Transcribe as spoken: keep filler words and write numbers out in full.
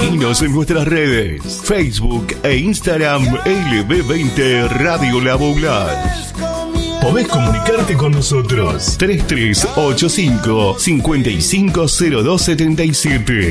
Seguinos en nuestras redes, Facebook e Instagram L B veinte Radio La Boulage. Podés comunicarte con nosotros. tres tres ocho cinco, cinco cinco cero dos siete siete.